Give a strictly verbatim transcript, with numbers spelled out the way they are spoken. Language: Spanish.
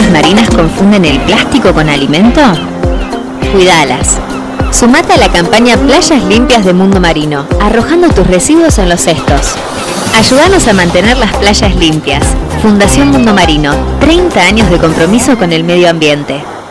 personas marinas confunden el plástico con alimento? Cuidalas. Sumate a la campaña Playas Limpias de Mundo Marino, arrojando tus residuos en los cestos. Ayúdanos a mantener las playas limpias. Fundación Mundo Marino, treinta años de compromiso con el medio ambiente.